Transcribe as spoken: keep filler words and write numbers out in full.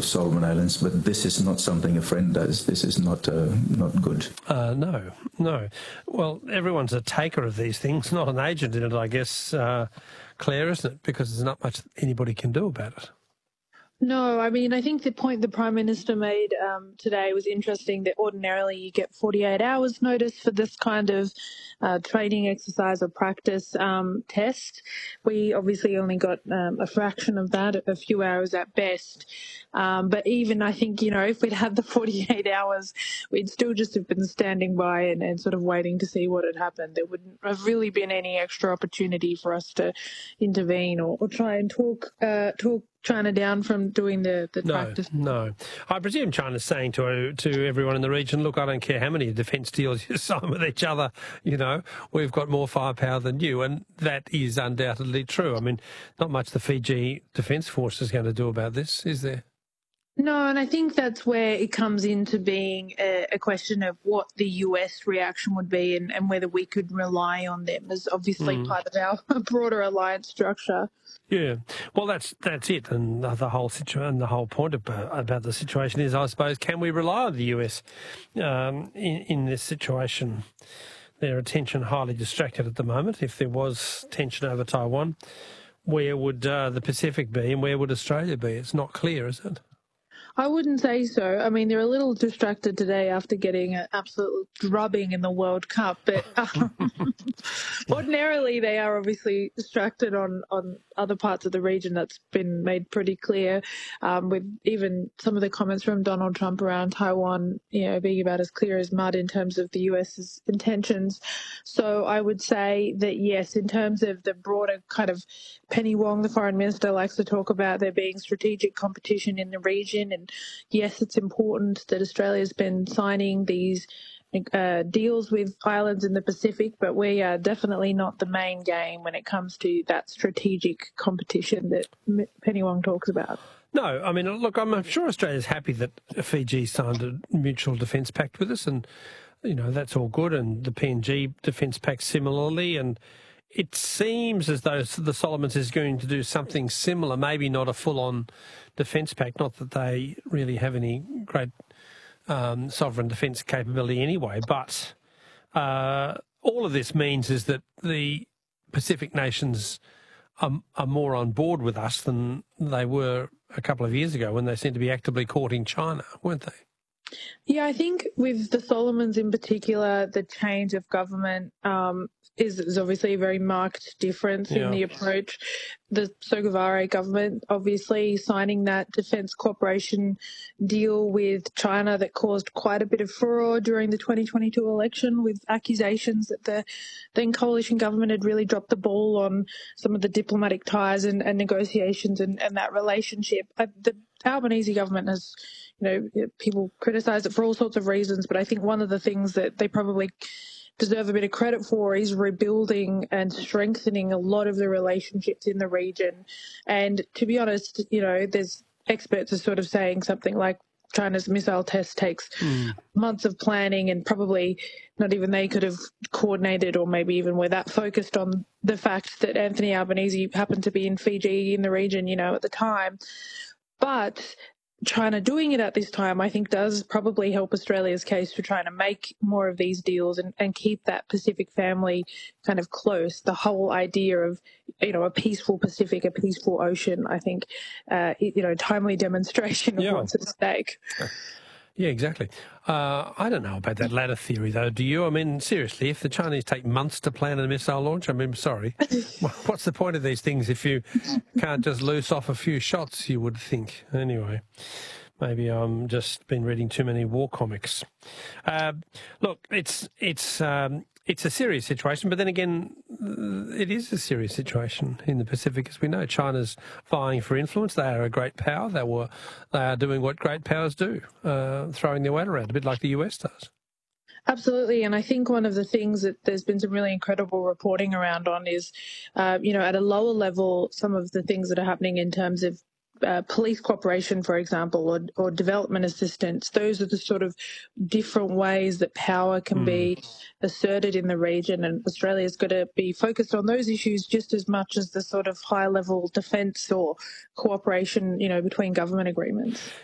of Solomon Islands, but this is not something a friend does. This is not uh, not good. Uh, no, no. Well, everyone's a taker of these things, not an agent in it, I guess, uh, Claire, isn't it? Because there's not much anybody can do about it. No, I mean, I think the point the Prime Minister made um, today was interesting, that ordinarily you get forty-eight hours notice for this kind of uh, training exercise or practice um, test. We obviously only got um, a fraction of that, a few hours at best. Um, but even I think, you know, if we'd had the forty-eight hours, we'd still just have been standing by and, and sort of waiting to see what had happened. There wouldn't have really been any extra opportunity for us to intervene or, or try and talk uh, talk China down from doing the, the no, practice. No, I presume China's saying to to everyone in the region, look, I don't care how many defence deals you sign with each other, you know, we've got more firepower than you, and that is undoubtedly true. I mean, not much the Fiji Defence Force is going to do about this, is there? No, and I think that's where it comes into being a, a question of what the U S reaction would be, and, and whether we could rely on them as obviously mm. part of our broader alliance structure. Yeah, well, that's that's it, and the whole situation, the whole point about, about the situation is, I suppose, can we rely on the U S um, in, in this situation? Their attention highly distracted at the moment. If there was tension over Taiwan, where would uh, the Pacific be, and where would Australia be? It's not clear, is it? I wouldn't say so. I mean, they're a little distracted today after getting an absolute drubbing in the World Cup, but um, ordinarily they are obviously distracted on, on other parts of the region. That's been made pretty clear, um, with even some of the comments from Donald Trump around Taiwan, you know, being about as clear as mud in terms of the US's intentions. So I would say that, yes, in terms of the broader kind of Penny Wong, the foreign minister, likes to talk about there being strategic competition in the region. And yes, it's important that Australia's been signing these uh, deals with islands in the Pacific, but we are definitely not the main game when it comes to that strategic competition that Penny Wong talks about. No, I mean, look, I'm sure Australia's happy that Fiji signed a mutual defence pact with us, and, you know, that's all good, and the P N G defence pact similarly, and it seems as though the Solomons is going to do something similar, maybe not a full-on defence pact, not that they really have any great um, sovereign defence capability anyway, but uh, all of this means is that the Pacific nations are, are more on board with us than they were a couple of years ago when they seemed to be actively courting China, weren't they? Yeah, I think with the Solomons in particular, the change of government um, is, is obviously a very marked difference yeah. in the approach. The Sogavare government obviously signing that defence cooperation deal with China that caused quite a bit of furore during the twenty twenty-two election, with accusations that the then coalition government had really dropped the ball on some of the diplomatic ties and, and negotiations and, and that relationship. Uh, the Albanese government has, you know, people criticise it for all sorts of reasons, but I think one of the things that they probably deserve a bit of credit for is rebuilding and strengthening a lot of the relationships in the region. And to be honest, you know, there's experts are sort of saying something like China's missile test takes mm. months of planning, and probably not even they could have coordinated, or maybe even were that focused on the fact that Anthony Albanese happened to be in Fiji in the region, you know, at the time. But China doing it at this time, I think, does probably help Australia's case for trying to make more of these deals and, and keep that Pacific family kind of close. The whole idea of, you know, a peaceful Pacific, a peaceful ocean, I think, uh, you know, timely demonstration of yeah. what's at stake. Yeah, exactly. Uh, I don't know about that latter theory, though. Do you? I mean, seriously, if the Chinese take months to plan a missile launch, I mean, sorry, what's the point of these things if you can't just loose off a few shots, you would think. Anyway, maybe I'm just been reading too many war comics. Uh, look, it's it's um, it's a serious situation, but then again, it is a serious situation in the Pacific, as we know. China's vying for influence. They are a great power. They were, they are doing what great powers do, uh, throwing their weight around, a bit like the U S does. Absolutely, and I think one of the things that there's been some really incredible reporting around on is, uh, you know, at a lower level, some of the things that are happening in terms of Uh, police cooperation, for example, or, or development assistance. Those are the sort of different ways that power can mm. be asserted in the region, and Australia's got to be focused on those issues just as much as the sort of high-level defence or cooperation, you know, between government agreements.